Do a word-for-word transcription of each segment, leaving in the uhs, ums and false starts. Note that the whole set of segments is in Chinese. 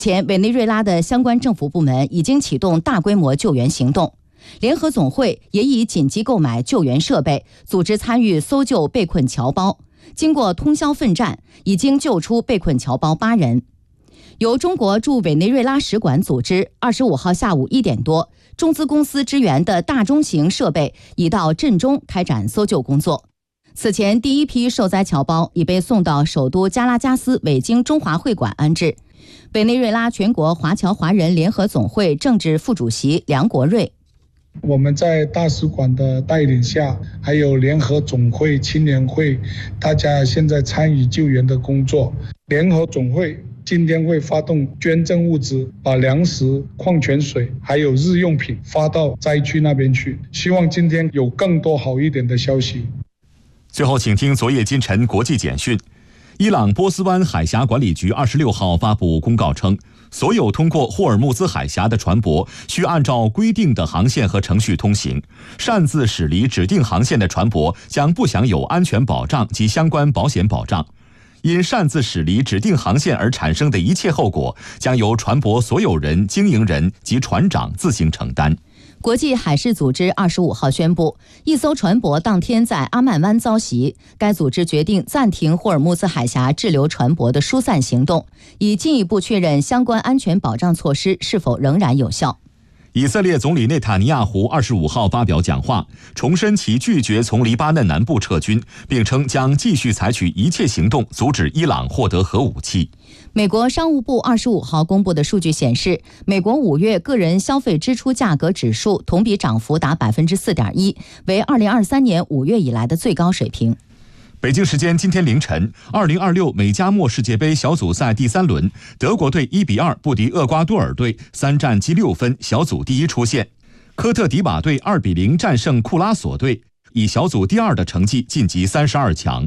前委内瑞拉的相关政府部门已经启动大规模救援行动，联合总会也已紧急购买救援设备，组织参与搜救被困侨胞。经过通宵奋战，已经救出被困侨胞八人。由中国驻委内瑞拉使馆组织，二十五号下午一点多，中资公司支援的大中型设备已到镇中开展搜救工作。此前，第一批受灾侨胞已被送到首都加拉加斯伟京中华会馆安置。委内瑞拉全国华侨华人联合总会政治副主席梁国瑞： 我们在大使馆的带领下，还有联合总会、青年会，大家现在参与救援的工作。联合总会今天会发动捐赠物资，把粮食、矿泉水还有日用品发到灾区那边去。希望今天有更多好一点的消息。 最后，请听昨夜今晨国际简讯。伊朗波斯湾海峡管理局二十六号发布公告称，所有通过霍尔木兹海峡的船舶需按照规定的航线和程序通行，擅自驶离指定航线的船舶将不享有安全保障及相关保险保障。因擅自驶离指定航线而产生的一切后果，将由船舶所有人、经营人及船长自行承担。 国际海事组织二十五号宣布，一艘船舶当天在阿曼湾遭袭，该组织决定暂停霍尔木兹海峡滞留船舶的疏散行动，以进一步确认相关安全保障措施是否仍然有效。 以色列总理内塔尼亚胡二十五号发表讲话，重申其拒绝从黎巴嫩南部撤军，并称将继续采取一切行动阻止伊朗获得核武器。 美国商务部二十五号公布的数据显示，美国五月个人消费支出价格指数同比涨幅达 百分之四点一， 为二零二三年五月以来的最高水平。 北京时间今天凌晨，二零二六美加墨世界杯小组赛第三轮，德国队一比二不敌厄瓜多尔队，三战积六分，小组第一出线。科特迪瓦队二比零战胜库拉索队，以小组第二的成绩晋级三十二强。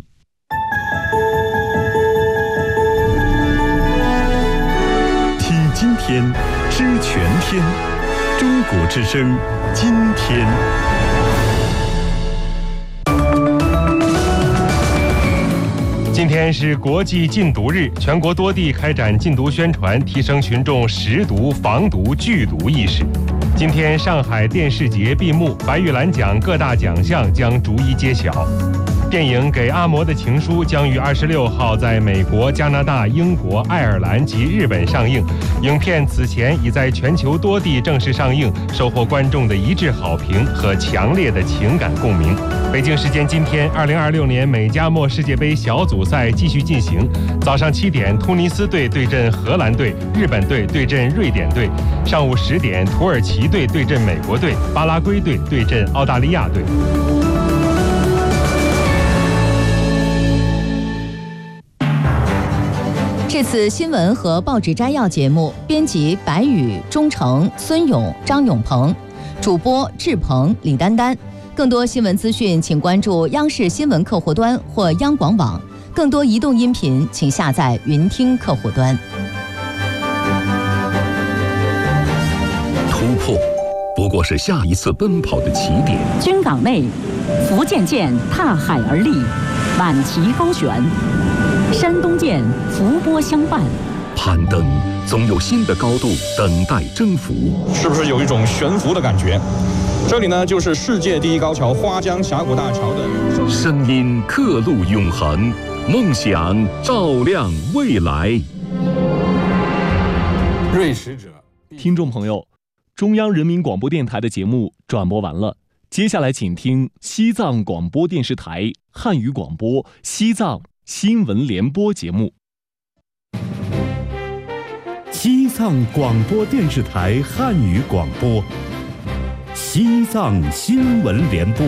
听今天，知全天，中国之声，今天。 今天是国际禁毒日，全国多地开展禁毒宣传，提升群众识毒、防毒、拒毒意识。今天上海电视节闭幕，白玉兰奖各大奖项将逐一揭晓。电影《给阿嬷的情书》将于二十六号在美国、加拿大、英国、爱尔兰及日本上映。影片此前已在全球多地正式上映，收获观众的一致好评和强烈的情感共鸣。北京时间今天，二零二六年美加墨世界杯小组赛继续进行。早上七点，突尼斯队对阵荷兰队，日本队对阵瑞典队；上午十点，土耳其队对阵美国队，巴拉圭队对阵澳大利亚队。 这次新闻和报纸摘要节目，编辑白宇、钟诚、孙勇、张永鹏，主播志鹏、李丹丹。更多新闻资讯，请关注央视新闻客户端或央广网。更多移动音频，请下载云听客户端。 突破不过是下一次奔跑的起点。 军港内，福建舰踏海而立，满旗高悬。山东舰伏波相伴， 攀登总有新的高度等待征服。 是不是有一种悬浮的感觉？这里呢，就是世界第一高桥花江峡谷大桥的声音，刻录永恒，梦想照亮未来。 瑞使者，听众朋友，中央人民广播电台的节目转播完了，接下来请听西藏广播电视台汉语广播西藏新闻联播节目。 西藏广播电视台汉语广播，西藏新闻联播。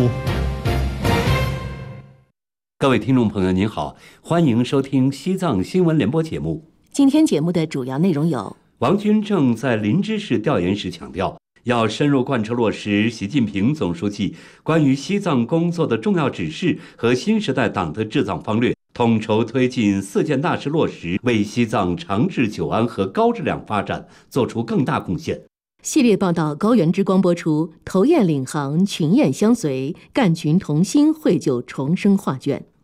各位听众朋友您好，欢迎收听西藏新闻联播节目。 今天节目的主要内容有： 王军正在林芝市调研时强调，要深入贯彻落实习近平总书记关于西藏工作的重要指示和新时代党的治藏方略，统筹推进四件大事落实，为西藏长治久安和高质量发展做出更大贡献。 系列报道高原之光播出，头雁领航，群雁相随，干群同心，绘就重生画卷。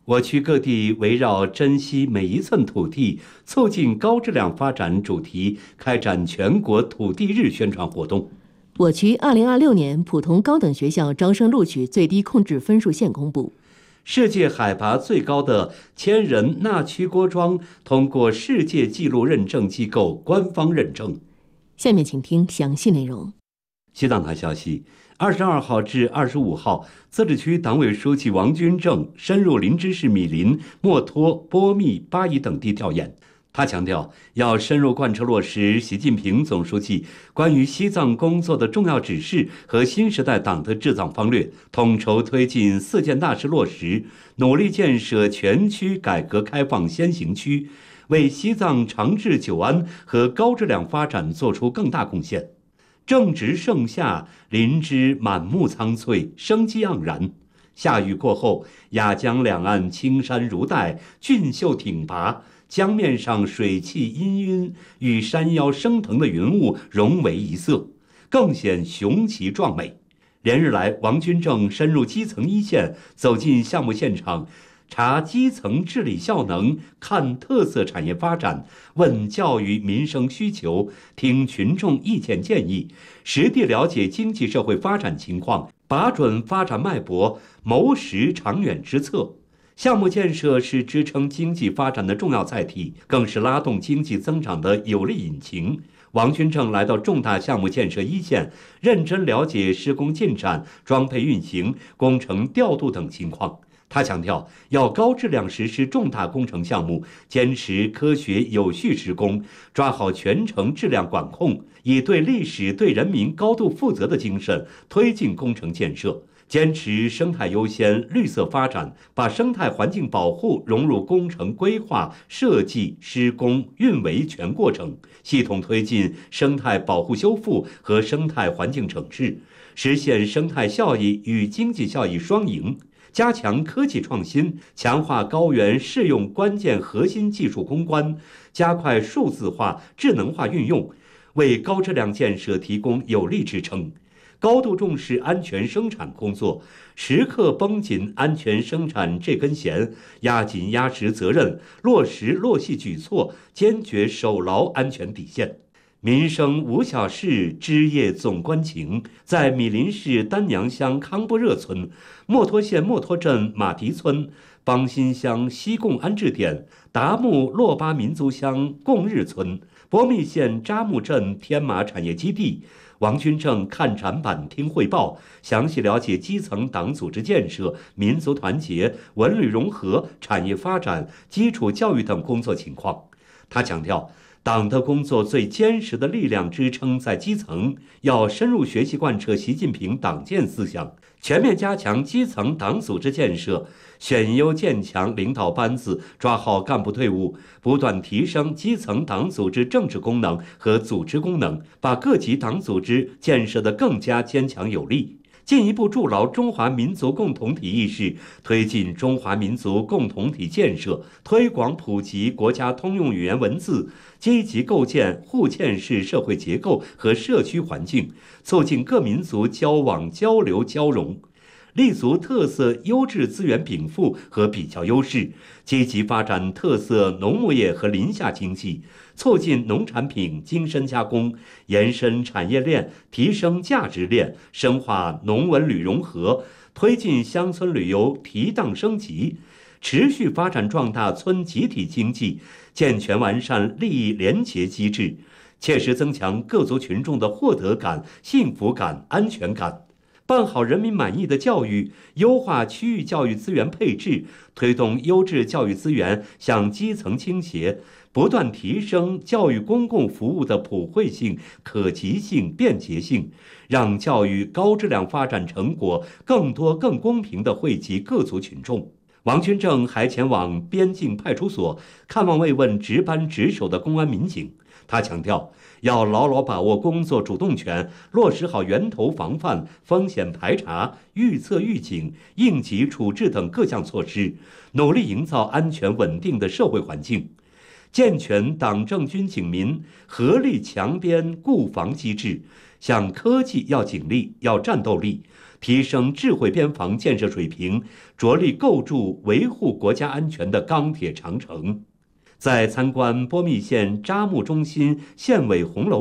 我区各地围绕珍惜每一寸土地，促进高质量发展主题开展全国土地日宣传活动。 我区二零二六年普通高等学校招生录取最低控制分数线公布。 世界海拔最高的千人纳曲郭庄通过世界纪录认证机构官方认证。 下面请听详细内容。 西藏台消息，二十二号至二十五号，自治区党委书记王军正深入林芝市米林、墨脱、波密、巴宜等地调研。他强调，要深入贯彻落实习近平总书记关于西藏工作的重要指示和新时代党的治藏方略，统筹推进四件大事落实，努力建设全区改革开放先行区，为西藏长治久安和高质量发展做出更大贡献。正值盛夏，林芝满目苍翠，生机盎然。夏雨过后，雅江两岸青山如黛，俊秀挺拔，江面上水汽氤氲，与山腰升腾的云雾融为一色，更显雄奇壮美。连日来，王军正深入基层一线，走进项目现场，查基层治理效能，看特色产业发展，问教育民生需求，听群众意见建议，实地了解经济社会发展情况，把准发展脉搏，谋实长远之策。项目建设是支撑经济发展的重要载体，更是拉动经济增长的有力引擎。王军正来到重大项目建设一线，认真了解施工进展、装配运行、工程调度等情况。他强调，要高质量实施重大工程项目，坚持科学有序施工，抓好全程质量管控，以对历史、对人民高度负责的精神推进工程建设。坚持生态优先、绿色发展，把生态环境保护融入工程规划、设计、施工、运维全过程，系统推进生态保护修复和生态环境整治，实现生态效益与经济效益双赢。加强科技创新，强化高原适用关键核心技术攻关，加快数字化、智能化运用，为高质量建设提供有力支撑。高度重视安全生产工作，时刻绷紧安全生产这根弦，压紧压实责任，落实落细举措，坚决守牢安全底线。民生无小事，枝叶总关情。在米林市丹娘乡康布热村、墨脱县墨脱镇马蹄村、邦新乡西贡安置点、达木洛巴民族乡贡日村、波密县扎木镇天马产业基地，王军正看展板、听汇报，详细了解基层党组织建设、民族团结、文旅融合、产业发展、基础教育等工作情况。他强调，党的工作最坚实的力量支撑在基层，要深入学习贯彻习近平党建思想，全面加强基层党组织建设，选优建强领导班子，抓好干部队伍，不断提升基层党组织政治功能和组织功能，把各级党组织建设得更加坚强有力。进一步筑牢中华民族共同体意识，推进中华民族共同体建设，推广普及国家通用语言文字，积极构建互嵌式社会结构和社区环境，促进各民族交往交流交融，立足特色优质资源禀赋和比较优势，积极发展特色农牧业和林下经济，促进农产品精深加工，延伸产业链，提升价值链，深化农文旅融合，推进乡村旅游提档升级，持续发展壮大村集体经济，健全完善利益联结机制，切实增强各族群众的获得感、幸福感、安全感。办好人民满意的教育，优化区域教育资源配置，推动优质教育资源向基层倾斜，不断提升教育公共服务的普惠性、可及性、便捷性，让教育高质量发展成果更多更公平地惠及各族群众。王军正还前往边境派出所看望慰问值班值守的公安民警。他强调，要牢牢把握工作主动权，落实好源头防范、风险排查、预测预警、应急处置等各项措施，努力营造安全稳定的社会环境。 健全党政军警民合力强边固防机制，向科技要警力、要战斗力，提升智慧边防建设水平，着力构筑维护国家安全的钢铁长城。在参观波密县扎木中心县委红楼